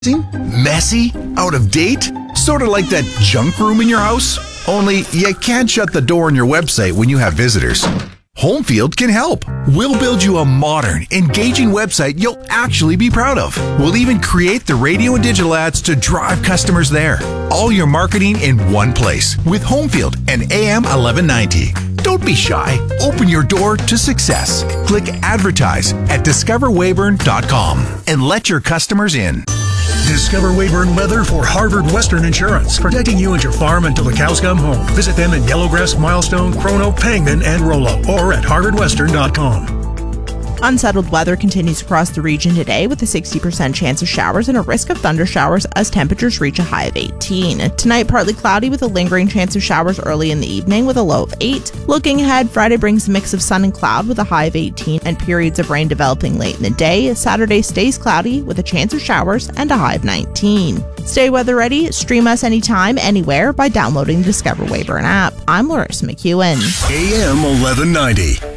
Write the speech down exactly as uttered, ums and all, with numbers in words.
Messy? Out of date? Sort of like that junk room in your house? Only you can't shut the door on your website when you have visitors. Homefield can help. We'll build you a modern, engaging website you'll actually be proud of. We'll even create the radio and digital ads to drive customers there. All your marketing in one place with Homefield and A M eleven ninety. Don't be shy. Open your door to success. Click advertise at discover weyburn dot com and let your customers in. Discover Weyburn Weather for Harvard Western Insurance, protecting you and your farm until the cows come home. Visit them in Yellowgrass, Milestone, Chrono, Pangman, and Rollo, or at harvard western dot com. Unsettled weather continues across the region today with a sixty percent chance of showers and a risk of thunder showers as temperatures reach a high of eighteen. Tonight, partly cloudy with a lingering chance of showers early in the evening with a low of eight. Looking ahead, Friday brings a mix of sun and cloud with a high of eighteen and periods of rain developing late in the day. Saturday stays cloudy with a chance of showers and a high of nineteen. Stay weather ready. Stream us anytime, anywhere by downloading the Discover Weyburn app. I'm Larissa McEwen. A M eleven ninety.